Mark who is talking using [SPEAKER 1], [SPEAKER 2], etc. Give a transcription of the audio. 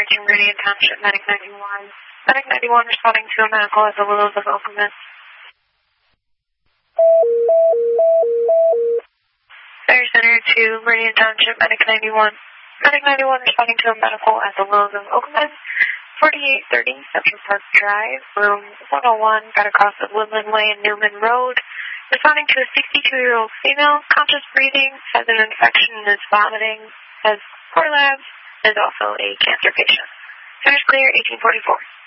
[SPEAKER 1] to Meridian Township Medic 91. Medic 91 responding to a medical at the Willows of Oakland. Fire Center to Meridian Township Medic 91. Medic 91 responding to a medical at the Willows of Oakland. 4830 Central Park Drive, room 101, got across of Woodland Way and Newman Road. Responding to a 62-year-old female, conscious breathing, has an infection and is vomiting, has core labs, is also a cancer patient. Center's clear, 1844.